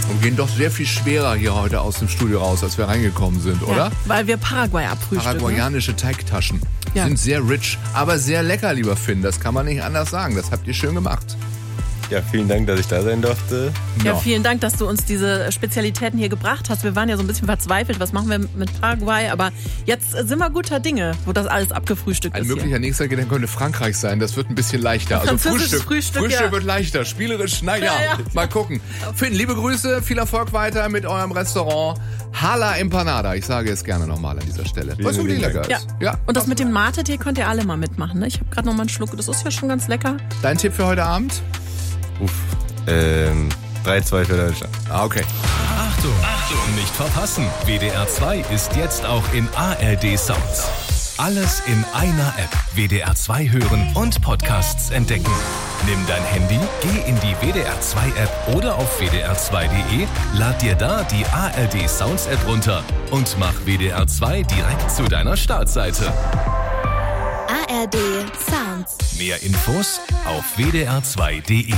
Und gehen doch sehr viel schwerer hier heute aus dem Studio raus, als wir reingekommen sind, oder? Ja, weil wir Paraguay abfrühstücken. Paraguayanische Teigtaschen. Ja. Sind sehr rich, aber sehr lecker, lieber Finn. Das kann man nicht anders sagen. Das habt ihr schön gemacht. Ja, vielen Dank, dass ich da sein durfte. Ja, vielen Dank, dass du uns diese Spezialitäten hier gebracht hast. Wir waren ja so ein bisschen verzweifelt, was machen wir mit Paraguay? Aber jetzt sind wir guter Dinge, wo das alles abgefrühstückt ist. Ein möglicher nächster Gedanke könnte Frankreich sein. Das wird ein bisschen leichter. Also Frühstück ja. Wird leichter. Spielerisch, naja, mal gucken. Finn, liebe Grüße, viel Erfolg weiter mit eurem Restaurant Hala Empanada. Ich sage es gerne nochmal an dieser Stelle. Was wirklich lecker ist. Ja. Und das mit dem Mate-Tee könnt ihr alle mal mitmachen. Ne? Ich habe gerade noch mal einen Schluck. Das ist ja schon ganz lecker. Dein Tipp für heute Abend? 3-2 für Deutschland. Okay. Achtung, nicht verpassen. WDR 2 ist jetzt auch in ARD Sounds. Alles in einer App. WDR 2 hören und Podcasts entdecken. Nimm dein Handy, geh in die WDR 2 App oder auf wdr2.de, lad dir da die ARD Sounds App runter und mach WDR 2 direkt zu deiner Startseite. ARD Sounds. Mehr Infos auf wdr2.de.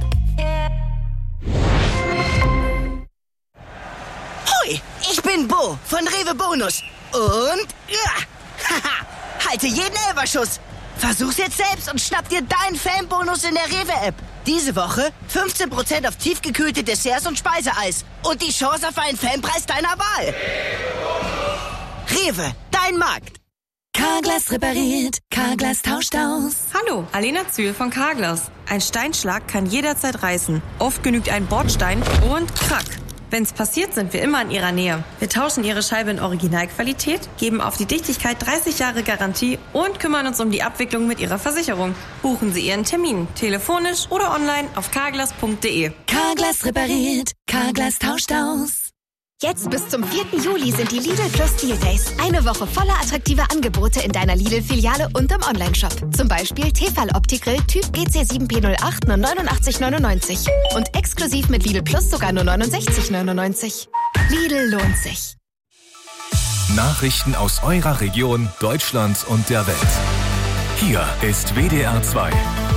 Hoi, ich bin Bo von Rewe Bonus. Und halte jeden Elferschuss. Versuch's jetzt selbst und schnapp dir deinen Fanbonus in der Rewe-App. Diese Woche 15% auf tiefgekühlte Desserts und Speiseeis. Und die Chance auf einen Fanpreis deiner Wahl. Rewe, dein Markt. Carglass repariert, Carglass tauscht aus. Hallo, Alena Zühl von Carglass. Ein Steinschlag kann jederzeit reißen. Oft genügt ein Bordstein und krack. Wenn's passiert, sind wir immer in Ihrer Nähe. Wir tauschen Ihre Scheibe in Originalqualität, geben auf die Dichtigkeit 30 Jahre Garantie und kümmern uns um die Abwicklung mit Ihrer Versicherung. Buchen Sie Ihren Termin, telefonisch oder online auf carglass.de. Carglass repariert, Carglass tauscht aus. Jetzt bis zum 4. Juli sind die Lidl Plus Deal Days. Eine Woche voller attraktiver Angebote in deiner Lidl-Filiale und im Onlineshop. Zum Beispiel Tefal Opti-Grill Typ GC7P08 nur 89,99. Und exklusiv mit Lidl Plus sogar nur 69,99. Lidl lohnt sich. Nachrichten aus eurer Region, Deutschlands und der Welt. Hier ist WDR 2.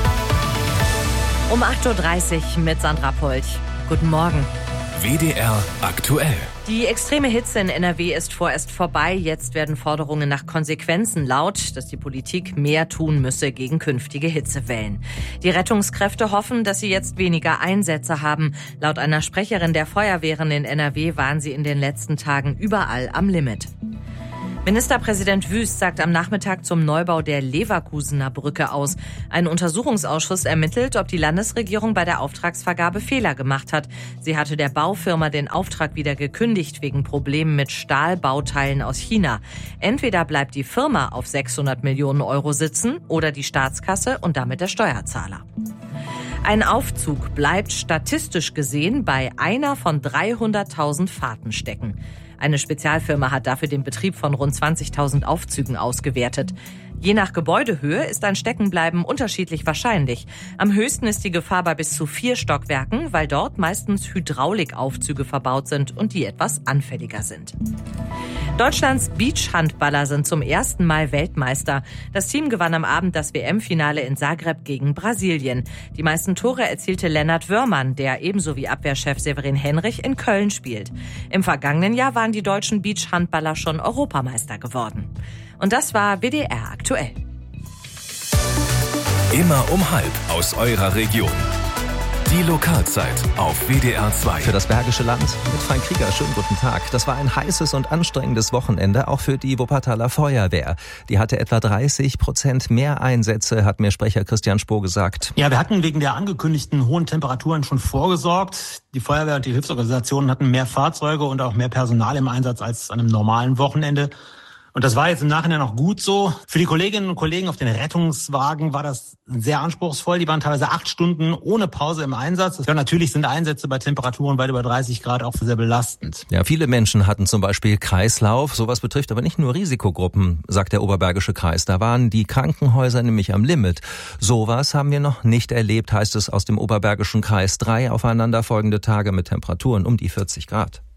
Um 8.30 Uhr mit Sandra Polch. Guten Morgen. WDR aktuell. Die extreme Hitze in NRW ist vorerst vorbei. Jetzt werden Forderungen nach Konsequenzen laut, dass die Politik mehr tun müsse gegen künftige Hitzewellen. Die Rettungskräfte hoffen, dass sie jetzt weniger Einsätze haben. Laut einer Sprecherin der Feuerwehren in NRW waren sie in den letzten Tagen überall am Limit. Ministerpräsident Wüst sagt am Nachmittag zum Neubau der Leverkusener Brücke aus. Ein Untersuchungsausschuss ermittelt, ob die Landesregierung bei der Auftragsvergabe Fehler gemacht hat. Sie hatte der Baufirma den Auftrag wieder gekündigt wegen Problemen mit Stahlbauteilen aus China. Entweder bleibt die Firma auf 600 Millionen Euro sitzen oder die Staatskasse und damit der Steuerzahler. Ein Aufzug bleibt statistisch gesehen bei einer von 300.000 Fahrten stecken. Eine Spezialfirma hat dafür den Betrieb von rund 20.000 Aufzügen ausgewertet. Je nach Gebäudehöhe ist ein Steckenbleiben unterschiedlich wahrscheinlich. Am höchsten ist die Gefahr bei bis zu 4 Stockwerken, weil dort meistens Hydraulikaufzüge verbaut sind und die etwas anfälliger sind. Deutschlands Beachhandballer sind zum ersten Mal Weltmeister. Das Team gewann am Abend das WM-Finale in Zagreb gegen Brasilien. Die meisten Tore erzielte Lennart Wörmann, der ebenso wie Abwehrchef Severin Henrich in Köln spielt. Im vergangenen Jahr waren die deutschen Beachhandballer schon Europameister geworden. Und das war WDR aktuell. Immer um 12 aus eurer Region. Die Lokalzeit auf WDR 2. Für das Bergische Land mit Frank Krieger. Schönen guten Tag. Das war ein heißes und anstrengendes Wochenende, auch für die Wuppertaler Feuerwehr. Die hatte etwa 30% mehr Einsätze, hat mir Sprecher Christian Spohr gesagt. Ja, wir hatten wegen der angekündigten hohen Temperaturen schon vorgesorgt. Die Feuerwehr und die Hilfsorganisationen hatten mehr Fahrzeuge und auch mehr Personal im Einsatz als an einem normalen Wochenende. Und das war jetzt im Nachhinein auch gut so. Für die Kolleginnen und Kollegen auf den Rettungswagen war das sehr anspruchsvoll. Die waren teilweise 8 Stunden ohne Pause im Einsatz. Ja, natürlich sind Einsätze bei Temperaturen weit über 30 Grad auch sehr belastend. Ja, viele Menschen hatten zum Beispiel Kreislauf. Sowas betrifft aber nicht nur Risikogruppen, sagt der Oberbergische Kreis. Da waren die Krankenhäuser nämlich am Limit. Sowas haben wir noch nicht erlebt, heißt es aus dem Oberbergischen Kreis. 3 aufeinanderfolgende Tage mit Temperaturen um die 40 Grad.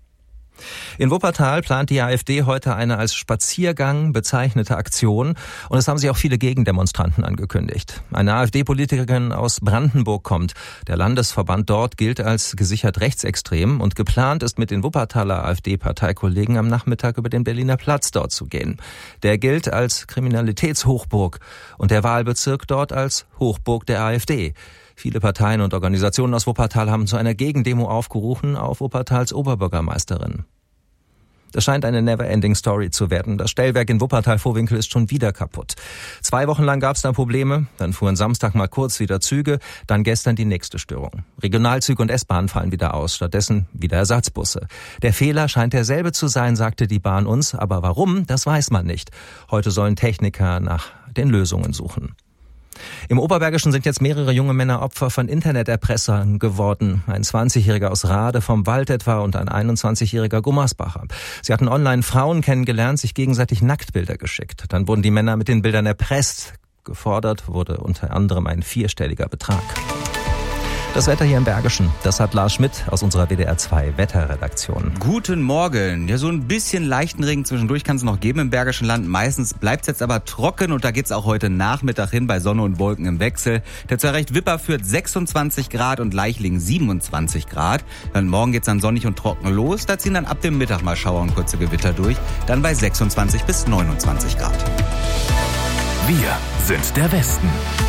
In Wuppertal plant die AfD heute eine als Spaziergang bezeichnete Aktion und es haben sich auch viele Gegendemonstranten angekündigt. Eine AfD-Politikerin aus Brandenburg kommt. Der Landesverband dort gilt als gesichert rechtsextrem und geplant ist mit den Wuppertaler AfD-Parteikollegen am Nachmittag über den Berliner Platz dort zu gehen. Der gilt als Kriminalitätshochburg und der Wahlbezirk dort als Hochburg der AfD. Viele Parteien und Organisationen aus Wuppertal haben zu einer Gegendemo aufgerufen auf Wuppertals Oberbürgermeisterin. Das scheint eine Never-Ending-Story zu werden. Das Stellwerk in Wuppertal-Vohwinkel ist schon wieder kaputt. 2 Wochen lang gab es da Probleme, dann fuhren Samstag mal kurz wieder Züge, dann gestern die nächste Störung. Regionalzüge und S-Bahnen fallen wieder aus, stattdessen wieder Ersatzbusse. Der Fehler scheint derselbe zu sein, sagte die Bahn uns, aber warum, das weiß man nicht. Heute sollen Techniker nach den Lösungen suchen. Im Oberbergischen sind jetzt mehrere junge Männer Opfer von Interneterpressern geworden. Ein 20-Jähriger aus Rade vom Wald etwa und ein 21-jähriger Gummersbacher. Sie hatten online Frauen kennengelernt, sich gegenseitig Nacktbilder geschickt. Dann wurden die Männer mit den Bildern erpresst. Gefordert wurde unter anderem ein 4-stelliger Betrag. Das Wetter hier im Bergischen, das hat Lars Schmidt aus unserer WDR 2 Wetterredaktion. Guten Morgen. Ja, so ein bisschen leichten Regen zwischendurch kann es noch geben im Bergischen Land. Meistens bleibt es jetzt aber trocken und da geht's auch heute Nachmittag hin bei Sonne und Wolken im Wechsel. Der Zerrecht Wipper führt 26 Grad und Leichlingen 27 Grad. Dann morgen geht's dann sonnig und trocken los. Da ziehen dann ab dem Mittag mal Schauer und kurze Gewitter durch. Dann bei 26 bis 29 Grad. Wir sind der Westen.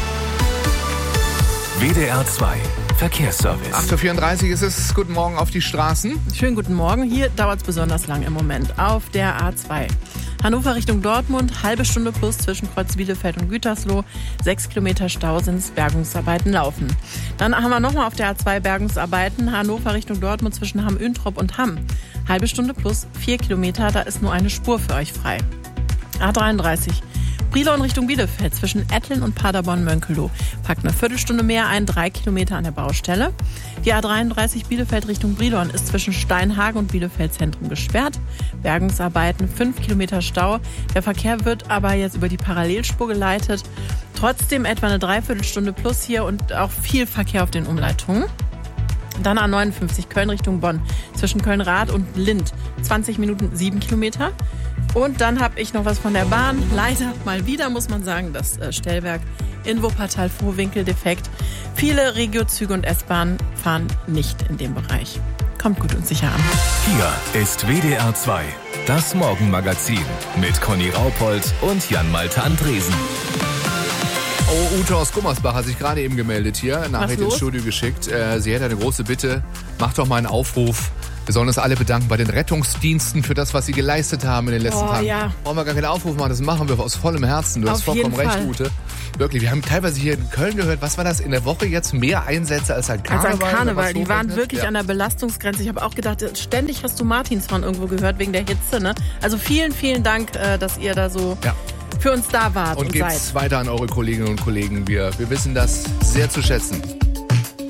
WDR 2 Verkehrsservice. 8.34 Uhr ist es. Guten Morgen auf die Straßen. Schönen guten Morgen. Hier dauert es besonders lang im Moment. Auf der A2. Hannover Richtung Dortmund, halbe Stunde plus zwischen Kreuz Bielefeld und Gütersloh. 6 Kilometer Stau sind Bergungsarbeiten laufen. Dann haben wir nochmal auf der A2 Bergungsarbeiten. Hannover Richtung Dortmund zwischen Hamm-Üntrop und Hamm. Halbe Stunde plus 4 Kilometer, da ist nur eine Spur für euch frei. A33. Brilon Richtung Bielefeld zwischen Etteln und Paderborn-Mönkelow. Packt eine Viertelstunde mehr ein, 3 Kilometer an der Baustelle. Die A33 Bielefeld Richtung Brilon ist zwischen Steinhagen und Bielefeld Zentrum gesperrt. Bergungsarbeiten, 5 Kilometer Stau. Der Verkehr wird aber jetzt über die Parallelspur geleitet. Trotzdem etwa eine Dreiviertelstunde plus hier und auch viel Verkehr auf den Umleitungen. Dann A59 Köln Richtung Bonn zwischen Köln-Rath und Lindt. 20 Minuten, 7 Kilometer. Und dann habe ich noch was von der Bahn. Leider mal wieder, muss man sagen, das Stellwerk in Wuppertal-Vohwinkel defekt. Viele Regiozüge und S-Bahnen fahren nicht in dem Bereich. Kommt gut und sicher an. Hier ist WDR 2, das Morgenmagazin mit Conny Raupold und Jan-Malte Andresen. Oh, Ute aus Gummersbach hat sich gerade eben gemeldet hier, Nachricht ins Studio geschickt. Sie hätte eine große Bitte, macht doch mal einen Aufruf. Wir sollen uns alle bedanken bei den Rettungsdiensten für das, was sie geleistet haben in den letzten Tagen. Ja. Brauchen wir gar keinen Aufruf machen, das machen wir aus vollem Herzen. Du hast vollkommen recht, Ute. Wirklich, wir haben teilweise hier in Köln gehört, was war das, in der Woche jetzt mehr Einsätze als an Karneval? Als an Karneval, die waren wirklich an der Belastungsgrenze. Ich habe auch gedacht, ständig hast du Martinshorn irgendwo gehört wegen der Hitze. Ne? Also vielen, vielen Dank, dass ihr da so... Ja. Für uns da wart und geht's weiter an eure Kolleginnen und Kollegen. Wir wissen das sehr zu schätzen.